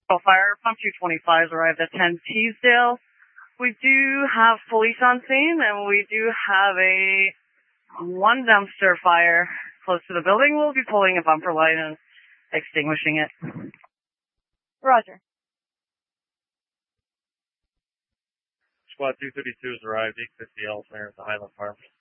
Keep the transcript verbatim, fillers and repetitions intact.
Fire, Pump two twenty-five has arrived at ten Teesdale. We do have police on scene, and we do have a one dumpster fire close to the building. We'll be pulling a bumper light and extinguishing it. Roger. Squad two thirty-two has arrived, eight fifty Ellesmere at the Highland Farm.